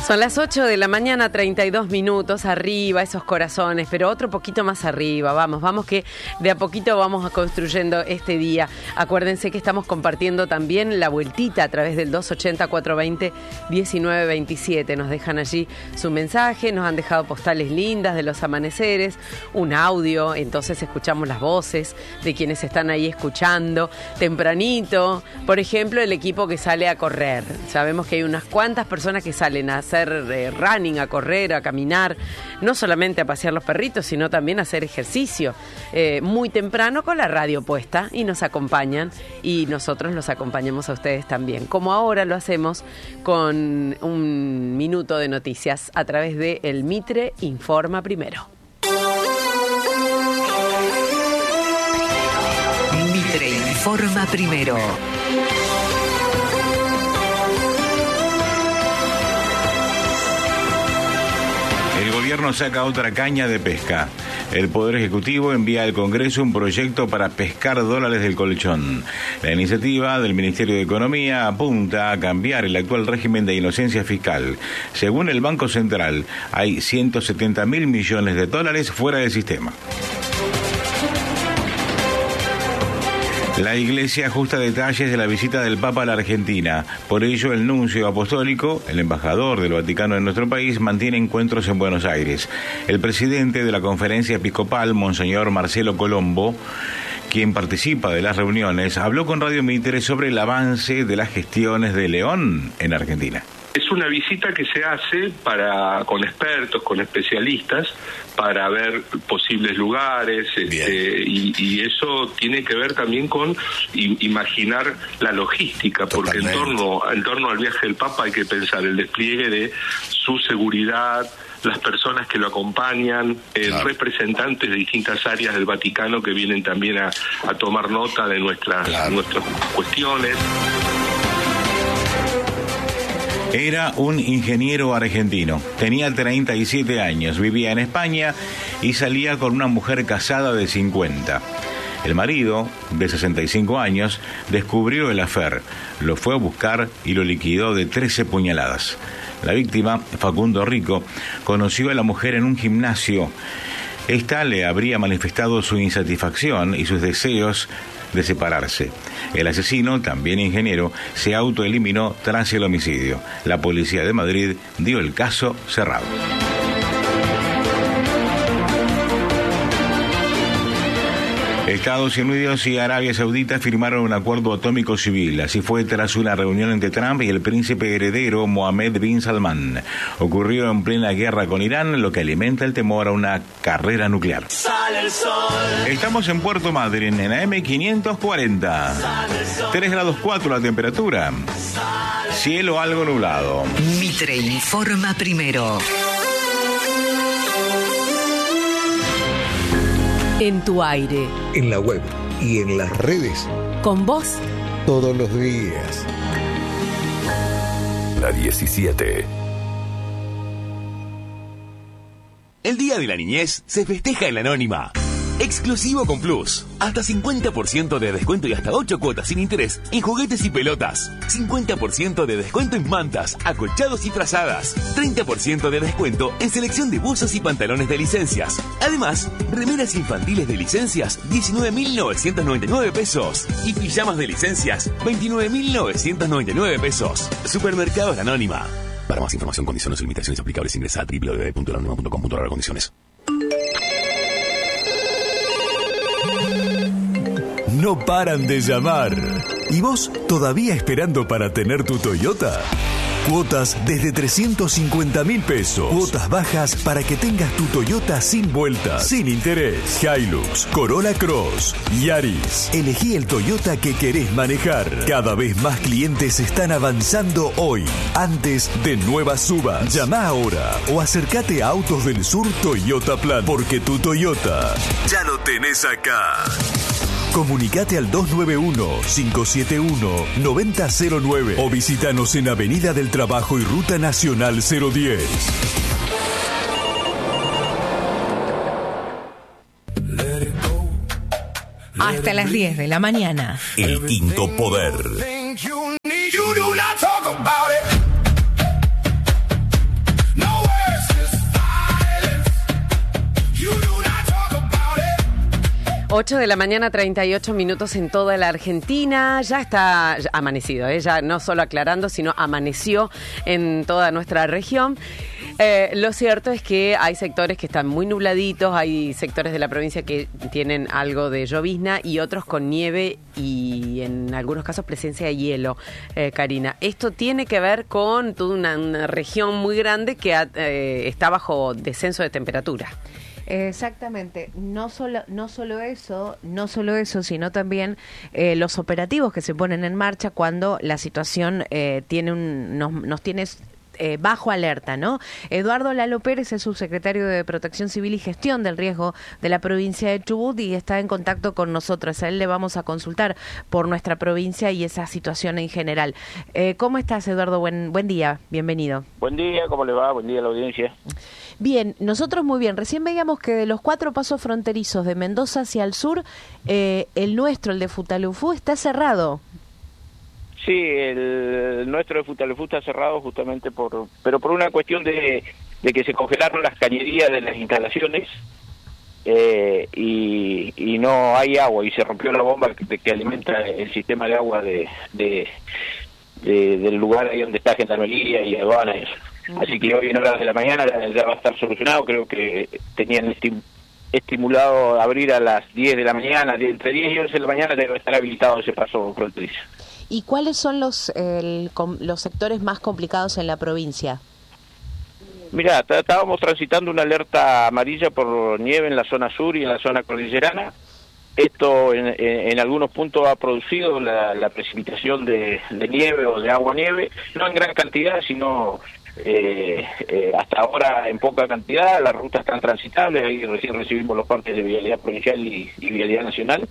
Son las 8 de la mañana, 32 minutos, arriba esos corazones, pero otro poquito más arriba, vamos que de a poquito vamos construyendo este día. Acuérdense que estamos compartiendo también la vueltita a través del 280-420-1927. Nos dejan allí su mensaje, nos han dejado postales lindas de los amaneceres, un audio, entonces escuchamos las voces de quienes están ahí escuchando. Tempranito, por ejemplo, el equipo que sale a correr. Sabemos que hay unas cuantas personas que salen a hacer running, a correr, a caminar, no solamente a pasear los perritos, sino también a hacer ejercicio muy temprano con la radio puesta, y nos acompañan, y nosotros los acompañamos a ustedes también, como ahora lo hacemos con un minuto de noticias a través de El Mitre Informa Primero. Mitre Informa Primero. El gobierno saca otra caña de pesca. El Poder Ejecutivo envía al Congreso un proyecto para pescar dólares del colchón. La iniciativa del Ministerio de Economía apunta a cambiar el actual régimen de inocencia fiscal. Según el Banco Central, hay 170.000 millones de dólares fuera del sistema. La Iglesia ajusta detalles de la visita del Papa a la Argentina. Por ello, el nuncio apostólico, el embajador del Vaticano en nuestro país, mantiene encuentros en Buenos Aires. El presidente de la Conferencia Episcopal, Monseñor Marcelo Colombo, quien participa de las reuniones, habló con Radio Mitre sobre el avance de las gestiones de León en Argentina. Es una visita que se hace con expertos, con especialistas, para ver posibles lugares, y eso tiene que ver también con imaginar la logística, porque en torno al viaje del Papa hay que pensar el despliegue de su seguridad, las personas que lo acompañan, representantes de distintas áreas del Vaticano que vienen también a tomar nota de nuestras cuestiones. Era un ingeniero argentino, tenía 37 años, vivía en España y salía con una mujer casada de 50. El marido, de 65 años, descubrió el affair, lo fue a buscar y lo liquidó de 13 puñaladas. La víctima, Facundo Rico, conoció a la mujer en un gimnasio. Esta le habría manifestado su insatisfacción y sus deseos de separarse. El asesino, también ingeniero, se autoeliminó tras el homicidio. La policía de Madrid dio el caso cerrado. Estados Unidos y Arabia Saudita firmaron un acuerdo atómico civil. Así fue tras una reunión entre Trump y el príncipe heredero Mohammed bin Salman. Ocurrió en plena guerra con Irán, lo que alimenta el temor a una carrera nuclear. Sale el sol. Estamos en Puerto Madryn, en AM 540. 3 grados 4 la temperatura. Cielo algo nublado. Mitre Informa Primero. En tu aire. En la web y en las redes. Con vos. Todos los días. La 17. El Día de la Niñez se festeja en la Anónima. Exclusivo con Plus. Hasta 50% de descuento y hasta 8 cuotas sin interés en juguetes y pelotas. 50% de descuento en mantas, acolchados y frazadas. 30% de descuento en selección de buzos y pantalones de licencias. Además, remeras infantiles de licencias, 19.999 pesos. Y pijamas de licencias, 29.999 pesos. Supermercados La Anónima. Para más información, condiciones y limitaciones aplicables, ingresa a www.lanonima.com.ar. Condiciones. No paran de llamar. ¿Y vos todavía esperando para tener tu Toyota? Cuotas desde 350.000 pesos. Cuotas bajas para que tengas tu Toyota sin vueltas, sin interés. Hilux, Corolla Cross, Yaris. Elegí el Toyota que querés manejar. Cada vez más clientes están avanzando hoy, antes de nuevas subas. Llama ahora o acércate a Autos del Sur Toyota Plan, porque tu Toyota ya lo tenés acá. Comunicate al 291-571-9009 o visítanos en Avenida del Trabajo y Ruta Nacional 010. Hasta las 10 de la mañana. El Quinto Poder. 8 de la mañana, 38 minutos en toda la Argentina. Ya está amanecido, ya no solo aclarando, sino amaneció en toda nuestra región. Lo cierto es que hay sectores que están muy nubladitos, hay sectores de la provincia que tienen algo de llovizna y otros con nieve y en algunos casos presencia de hielo, Karina. Esto tiene que ver con toda una región muy grande que está bajo descenso de temperatura. Exactamente, no solo eso, sino también los operativos que se ponen en marcha cuando la situación nos tiene bajo alerta, ¿no? Eduardo Lalo Pérez es subsecretario de Protección Civil y Gestión del Riesgo de la provincia de Chubut y está en contacto con nosotros. A él le vamos a consultar por nuestra provincia y esa situación en general. ¿Cómo estás, Eduardo? Buen día, bienvenido. Buen día, ¿cómo le va? Buen día a la audiencia. Bien, nosotros muy bien. Recién veíamos que de los 4 pasos fronterizos de Mendoza hacia el sur, el nuestro, el de Futalufú, está cerrado. Sí, el nuestro de Futalufú está cerrado justamente por una cuestión de que se congelaron las cañerías de las instalaciones y no hay agua y se rompió la bomba que alimenta el sistema de agua del lugar ahí donde está Gendarmería y aduana y eso. Así que hoy en horas de la mañana ya va a estar solucionado. Creo que tenían estimulado abrir a las 10 de la mañana, entre 10 y 11 de la mañana debe estar habilitado ese paso fronterizo. ¿Y cuáles son los sectores más complicados en la provincia? Mirá, estábamos transitando una alerta amarilla por nieve en la zona sur y en la zona cordillerana. Esto en algunos puntos ha producido la precipitación de nieve o de agua-nieve, no en gran cantidad, sino hasta ahora en poca cantidad. Las rutas están transitables, ahí recién recibimos los partes de Vialidad Provincial y Vialidad Nacional.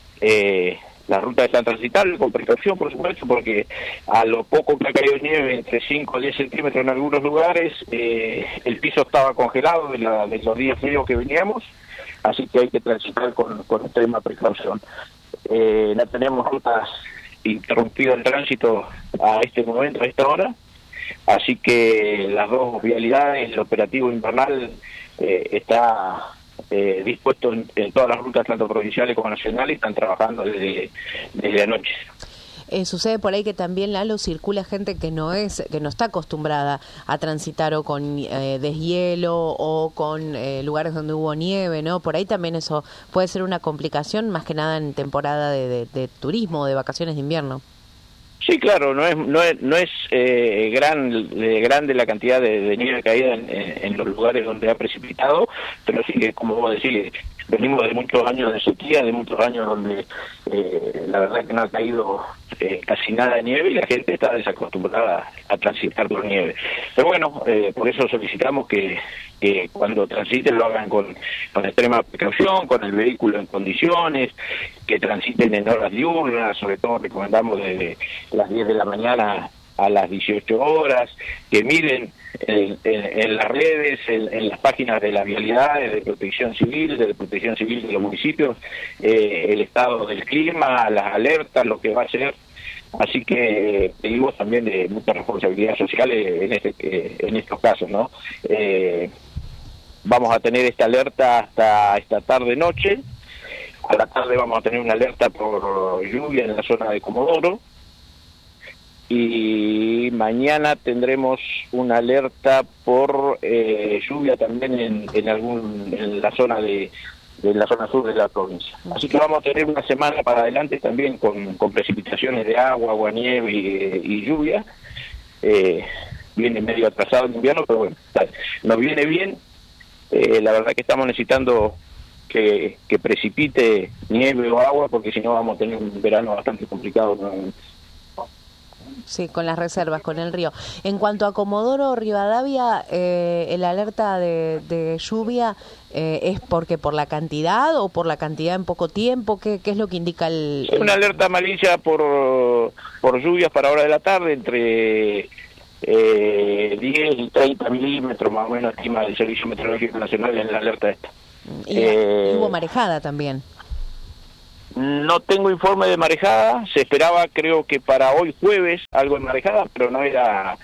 Las rutas están transitables, con precaución, por supuesto, porque a lo poco que ha caído nieve, entre 5 a 10 centímetros en algunos lugares, el piso estaba congelado de los días fríos que veníamos, así que hay que transitar con extrema precaución. No tenemos rutas interrumpidas el tránsito a este momento, a esta hora, así que las dos vialidades, el operativo invernal está dispuesto en todas las rutas, tanto provinciales como nacionales, están trabajando desde anoche. Sucede por ahí que también, Lalo, circula gente que no está acostumbrada a transitar o con deshielo o con lugares donde hubo nieve, ¿no? Por ahí también eso puede ser una complicación, más que nada en temporada de turismo o de vacaciones de invierno. Sí, claro, no es grande la cantidad de nieve caída en los lugares donde ha precipitado, pero sí que, como vos decís, venimos de muchos años de sequía, de muchos años donde la verdad que no ha caído casi nada de nieve y la gente está desacostumbrada a transitar por nieve. Pero bueno, por eso solicitamos que cuando transiten lo hagan con extrema precaución, con el vehículo en condiciones, que transiten en horas diurnas, sobre todo recomendamos desde las 10 de la mañana a las 18 horas, que miren en las redes, en las páginas de las vialidades de Protección Civil de los municipios, el estado del clima, las alertas, lo que va a ser. Así que pedimos también de mucha responsabilidad social en estos casos, ¿no? Vamos a tener esta alerta hasta esta tarde-noche. A la tarde vamos a tener una alerta por lluvia en la zona de Comodoro. Y mañana tendremos una alerta por lluvia también en la zona la zona sur de la provincia. Así que vamos a tener una semana para adelante también con precipitaciones de agua, nieve y lluvia. Viene medio atrasado el invierno, pero bueno, nos viene bien. La verdad que estamos necesitando que precipite nieve o agua, porque si no vamos a tener un verano bastante complicado, ¿no? Sí, con las reservas, con el río. En cuanto a Comodoro Rivadavia, el alerta de lluvia es porque por la cantidad o por la cantidad en poco tiempo. ¿Qué es lo que indica el...? Es una alerta amarilla por lluvias para hora de la tarde, entre 10 y 30 milímetros más o menos estima el Servicio Meteorológico Nacional en la alerta esta. Y hubo marejada también. No tengo informe de marejada, se esperaba creo que para hoy jueves algo de marejada, pero no era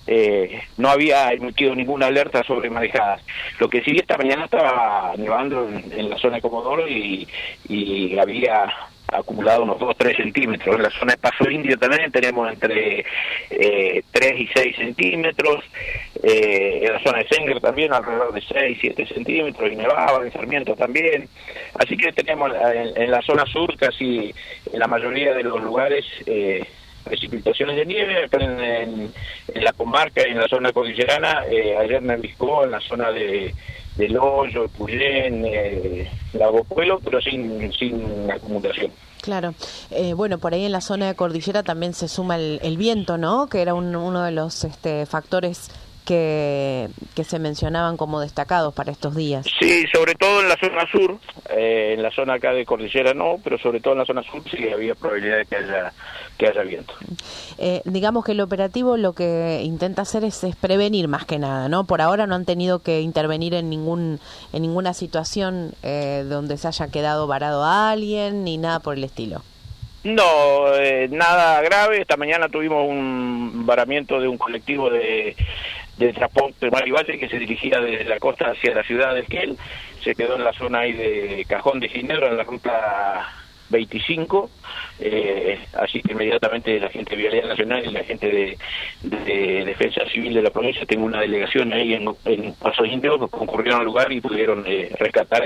no había emitido ninguna alerta sobre marejadas. Lo que sí, esta mañana estaba nevando en la zona de Comodoro y había acumulado unos 2-3 centímetros. En la zona de Paso Indio también tenemos entre 3 y 6 centímetros. En la zona de Senger también alrededor de 6-7 centímetros, y nevaba en Sarmiento también. Así que tenemos en la zona sur, casi en la mayoría de los lugares, precipitaciones de nieve. Pero en la comarca y en la zona cordillerana, ayer neviscó en la zona de del Hoyo, Puyén, Lago Puelo, pero sin acumulación. Claro. Bueno, por ahí en la zona de cordillera también se suma el viento, ¿no? Que era uno de los factores que se mencionaban como destacados para estos días. Sí, sobre todo en la zona sur, en la zona acá de cordillera no, pero sobre todo en la zona sur sí había probabilidad de que haya viento. Digamos que el operativo lo que intenta hacer es prevenir más que nada, ¿no? Por ahora no han tenido que intervenir en ninguna situación donde se haya quedado varado a alguien ni nada por el estilo. No, nada grave. Esta mañana tuvimos un varamiento de un colectivo de transporte mar y valle que se dirigía desde la costa hacia la ciudad de Esquel. Se quedó en la zona ahí de Cajón de Ginebra, en la ruta 25, así que inmediatamente la gente de Vialidad Nacional y la gente de Defensa Civil de la provincia, tengo una delegación ahí en Paso Indio, que concurrieron al lugar y pudieron rescatar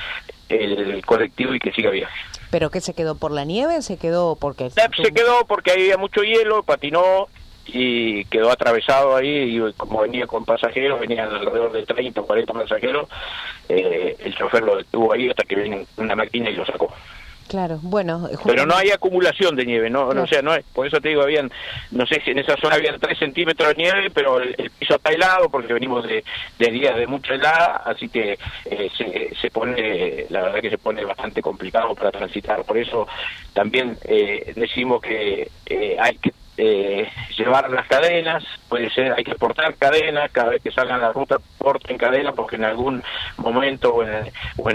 el colectivo y que siga viaje. ¿Pero qué se quedó por la nieve o se quedó porque...? Se quedó porque había mucho hielo, patinó y quedó atravesado ahí, y como venía con pasajeros, venían alrededor de 30 o 40 pasajeros, el chofer lo detuvo ahí hasta que vino una máquina y lo sacó. Claro, bueno... Pero no hay acumulación de nieve, no, claro. O sea, no es, por eso te digo, no sé si en esa zona habían 3 centímetros de nieve, pero el piso está helado porque venimos de días de mucha helada, así que se pone, la verdad que se pone bastante complicado para transitar. Por eso también decimos que hay que llevar las cadenas, puede ser, hay que portar cadenas, cada vez que salgan la ruta porten cadena, porque en algún momento o en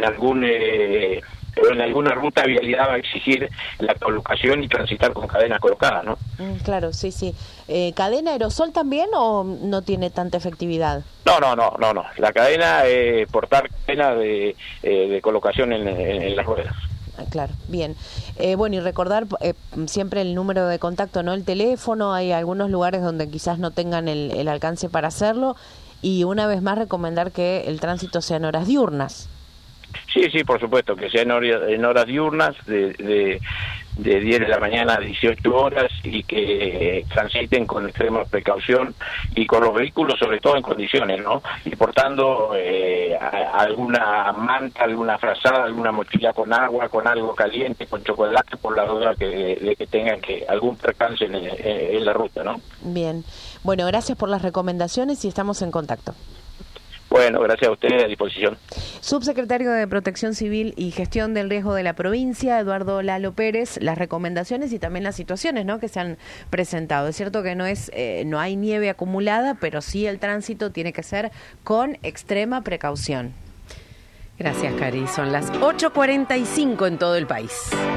alguna ruta Vialidad va a exigir la colocación y transitar con cadenas colocadas, ¿no? Claro, sí. ¿Cadena aerosol también o no tiene tanta efectividad? No. La cadena, portar cadena de colocación en las ruedas. Claro, bien. Bueno, y recordar siempre el número de contacto, ¿no? El teléfono, hay algunos lugares donde quizás no tengan el alcance para hacerlo, y una vez más recomendar que el tránsito sea en horas diurnas. Sí, por supuesto, que sea en horas diurnas, de 10 de la mañana a 18 horas, y que transiten con extrema precaución y con los vehículos sobre todo en condiciones, ¿no? Y portando alguna manta, alguna frazada, alguna mochila con agua, con algo caliente, con chocolate, por la duda de que tengan algún percance en la ruta, ¿no? Bien. Bueno, gracias por las recomendaciones y estamos en contacto. Bueno, gracias a ustedes, a disposición. Subsecretario de Protección Civil y Gestión del Riesgo de la provincia, Eduardo Lalo Pérez, las recomendaciones y también las situaciones, ¿no?, que se han presentado. Es cierto que no hay nieve acumulada, pero sí el tránsito tiene que ser con extrema precaución. Gracias, Cari. Son las 8:45 en todo el país.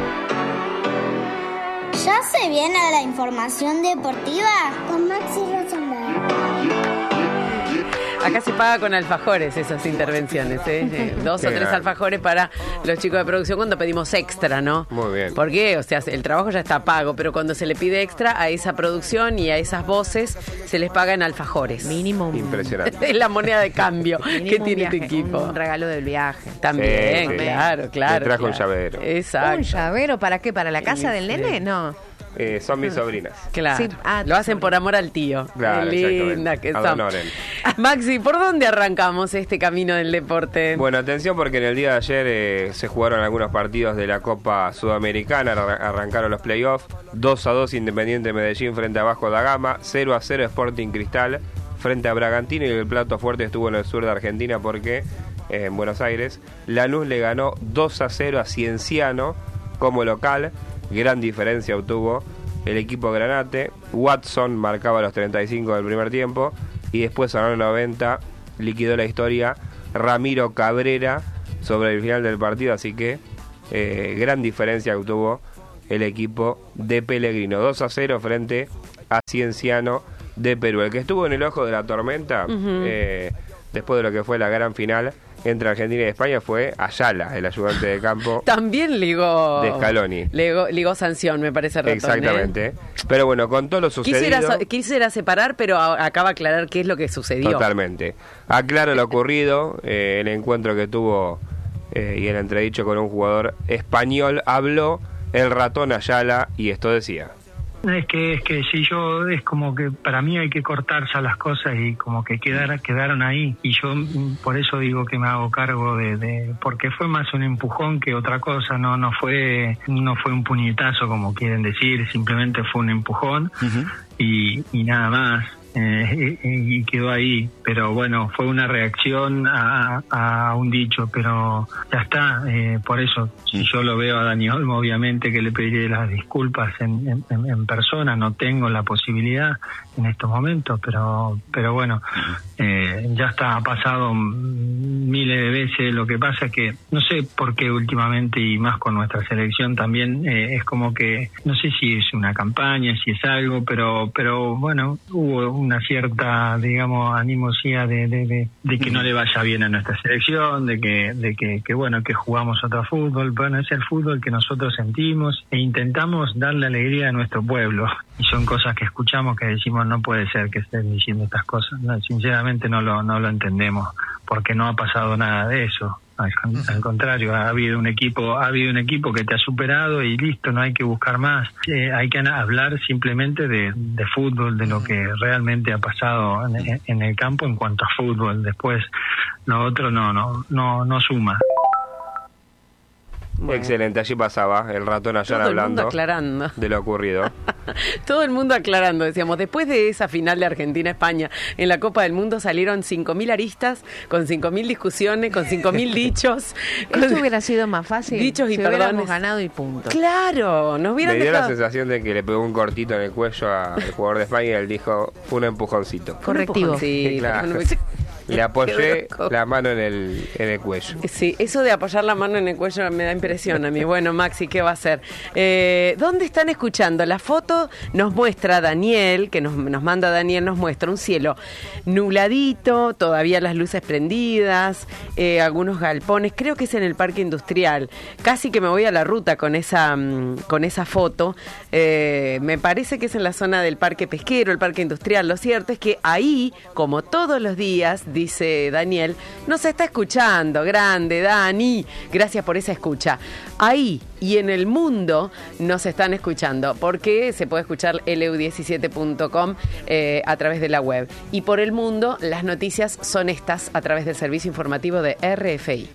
Ya se viene la información deportiva con Maxi Rosenberg. Acá se paga con alfajores esas intervenciones, 2 o 3 alfajores para los chicos de producción cuando pedimos extra, ¿no? Muy bien. Porque, o sea, el trabajo ya está pago, pero cuando se le pide extra a esa producción y a esas voces, se les paga en alfajores. Mínimo. Impresionante. Es la moneda de cambio que tiene este equipo. Un regalo del viaje. También, sí. claro. Me trajo un llavero. Exacto. ¿Un llavero para qué? ¿Para la casa del nene? No. Son mis sobrinas. Claro. Sí. Lo hacen por amor al tío. Claro, qué linda que son. Adonoren. Maxi, ¿por dónde arrancamos este camino del deporte? Bueno, atención porque en el día de ayer se jugaron algunos partidos de la Copa Sudamericana, arrancaron los playoffs. 2-2 Independiente Medellín frente a Vasco da Gama, 0-0 Sporting Cristal frente a Bragantino, y el plato fuerte estuvo en el sur de Argentina porque en Buenos Aires Lanús le ganó 2-0 a Cienciano como local. Gran diferencia obtuvo el equipo Granate. Watson marcaba los 35 del primer tiempo y después a los 90 liquidó la historia Ramiro Cabrera sobre el final del partido, así que gran diferencia obtuvo el equipo de Pellegrino. 2-0 frente a Cienciano de Perú. El que estuvo en el ojo de la tormenta, después de lo que fue la gran final entre Argentina y España, fue Ayala, el ayudante de campo. También ligó de Scaloni. Ligó sanción, me parece, Ratón. Exactamente. Pero bueno, con todo lo sucedido... Quisiera separar, pero acaba de aclarar qué es lo que sucedió. Totalmente. Aclaro lo ocurrido, el encuentro que tuvo y el entredicho con un jugador español. Habló el ratón Ayala y esto decía. Es que si yo, es como que para mí hay que cortarse a las cosas y como que quedaron ahí, y yo por eso digo que me hago cargo porque fue más un empujón que otra cosa, no fue un puñetazo como quieren decir, simplemente fue un empujón y nada más. Y quedó ahí, pero bueno, fue una reacción a un dicho, pero ya está. Por eso, si yo lo veo a Dani Olmo, obviamente que le pediré las disculpas en persona. No tengo la posibilidad en estos momentos, pero bueno, ya está, ha pasado miles de veces. Lo que pasa es que no sé por qué últimamente, y más con nuestra selección también, es como que no sé si es una campaña, si es algo, pero bueno, hubo una cierta, digamos, animosidad de que no le vaya bien a nuestra selección, de que bueno, que jugamos otro fútbol. Bueno, es el fútbol que nosotros sentimos e intentamos darle alegría a nuestro pueblo, y son cosas que escuchamos que decimos no puede ser que estén diciendo estas cosas. No, sinceramente no lo entendemos, porque no ha pasado nada de eso. Al contrario, ha habido un equipo que te ha superado y listo, no hay que buscar más. Hay que hablar simplemente de fútbol, de lo que realmente ha pasado en el campo en cuanto a fútbol. Después lo otro no suma. Bueno. Excelente, allí pasaba el ratón Ayala hablando de lo ocurrido. Todo el mundo aclarando, decíamos, después de esa final de Argentina-España en la Copa del Mundo salieron 5.000 aristas, con 5.000 discusiones, con 5.000 dichos. Esto hubiera sido más fácil dichos y si perdones. hubiéramos ganado y punto. Claro, nos hubieran Me dio dejado... la sensación de que le pegó un cortito en el cuello al jugador de España y él dijo, un empujoncito. Correctivo. Sí, claro. Le apoyé la mano en el cuello. Sí, eso de apoyar la mano en el cuello me da impresión a mí. Bueno, Maxi, ¿qué va a hacer? ¿Dónde están escuchando? La foto nos muestra Daniel, que nos manda Daniel, nos muestra un cielo nubladito, todavía las luces prendidas, algunos galpones, creo que es en el Parque Industrial. Casi que me voy a la ruta con esa foto. Me parece que es en la zona del Parque Pesquero, el Parque Industrial. Lo cierto es que ahí, como todos los días, dice Daniel, nos está escuchando. Grande, Dani, gracias por esa escucha. Ahí y en el mundo nos están escuchando, porque se puede escuchar lu17.com a través de la web. Y por el mundo, las noticias son estas a través del servicio informativo de RFI.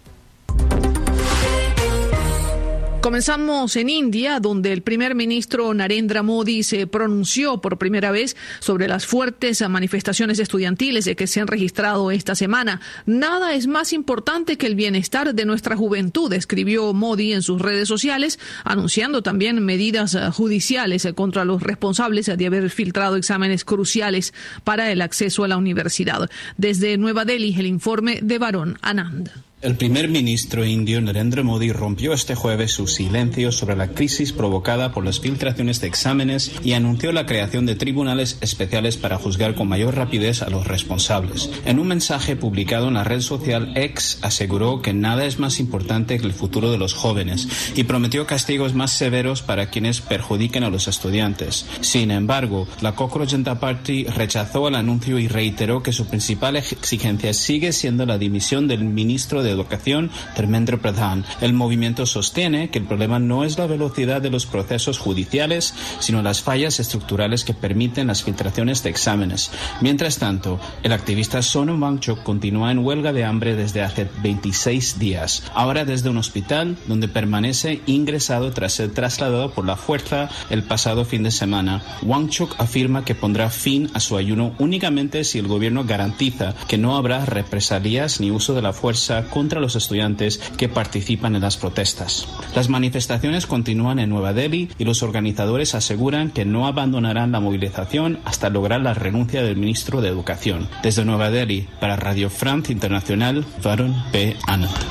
Comenzamos en India, donde el primer ministro Narendra Modi se pronunció por primera vez sobre las fuertes manifestaciones estudiantiles que se han registrado esta semana. Nada es más importante que el bienestar de nuestra juventud, escribió Modi en sus redes sociales, anunciando también medidas judiciales contra los responsables de haber filtrado exámenes cruciales para el acceso a la universidad. Desde Nueva Delhi, el informe de Varun Anand. El primer ministro indio Narendra Modi rompió este jueves su silencio sobre la crisis provocada por las filtraciones de exámenes y anunció la creación de tribunales especiales para juzgar con mayor rapidez a los responsables. En un mensaje publicado en la red social X, aseguró que nada es más importante que el futuro de los jóvenes y prometió castigos más severos para quienes perjudiquen a los estudiantes. Sin embargo, la Cockroach Janata Party rechazó el anuncio y reiteró que su principal exigencia sigue siendo la dimisión del ministro de Educación, Dharmendra Pradhan. El movimiento sostiene que el problema no es la velocidad de los procesos judiciales, sino las fallas estructurales que permiten las filtraciones de exámenes. Mientras tanto, el activista Sonam Wangchuk continúa en huelga de hambre desde hace 26 días, ahora desde un hospital donde permanece ingresado tras ser trasladado por la fuerza el pasado fin de semana. Wangchuk afirma que pondrá fin a su ayuno únicamente si el gobierno garantiza que no habrá represalias ni uso de la fuerza contra los estudiantes que participan en las protestas. Las manifestaciones continúan en Nueva Delhi y los organizadores aseguran que no abandonarán la movilización hasta lograr la renuncia del ministro de Educación. Desde Nueva Delhi, para Radio France Internacional, Varun P. Anand.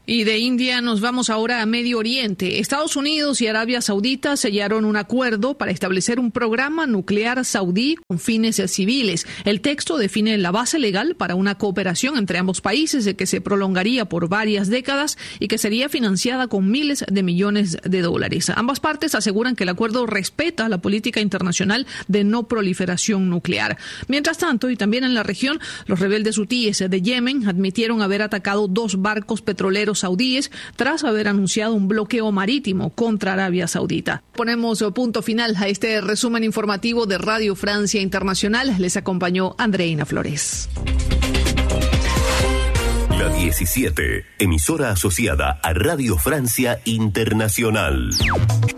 Y de India nos vamos ahora a Medio Oriente. Estados Unidos y Arabia Saudita sellaron un acuerdo para establecer un programa nuclear saudí con fines civiles. El texto define la base legal para una cooperación entre ambos países que se prolongaría por varias décadas y que sería financiada con miles de millones de dólares. Ambas partes aseguran que el acuerdo respeta la política internacional de no proliferación nuclear. Mientras tanto, y también en la región, los rebeldes hutíes de Yemen admitieron haber atacado 2 barcos petroleros saudíes tras haber anunciado un bloqueo marítimo contra Arabia Saudita. Ponemos punto final a este resumen informativo de Radio Francia Internacional. Les acompañó Andreina Flores. La 17, emisora asociada a Radio Francia Internacional.